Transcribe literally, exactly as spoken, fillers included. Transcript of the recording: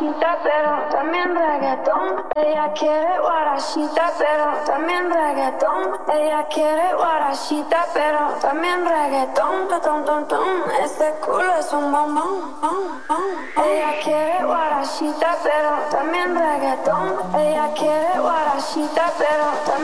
guarachita, pero también reggaetón. Ella quiere guarachita, pero también reggaetón. Ella quiere guarachita, pero también reggaetón. Tom, tom, tom, este culo es un bombón. Bom, bom. Ella quiere guarachita, pero también reggaetón. Ella quiere guarachita, pero también